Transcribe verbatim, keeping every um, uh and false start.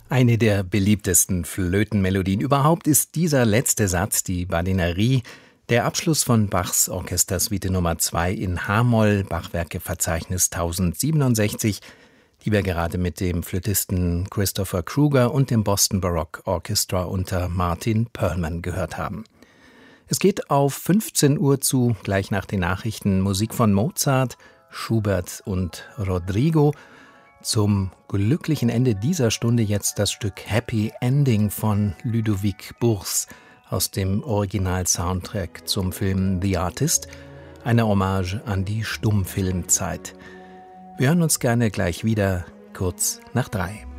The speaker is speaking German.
Eine der beliebtesten Flötenmelodien überhaupt ist dieser letzte Satz, die Badinerie, der Abschluss von Bachs Orchestersuite Nummer zwei in H-Moll, Bachwerkeverzeichnis tausendsiebenundsechzig, die wir gerade mit dem Flötisten Christopher Kruger und dem Boston Baroque Orchestra unter Martin Perlman gehört haben. Es geht auf fünfzehn Uhr zu, gleich nach den Nachrichten, Musik von Mozart, Schubert und Rodrigo. Zum glücklichen Ende dieser Stunde jetzt das Stück Happy Ending von Ludovic Bource aus dem Original-Soundtrack zum Film The Artist, eine Hommage an die Stummfilmzeit. Wir hören uns gerne gleich wieder, kurz nach drei.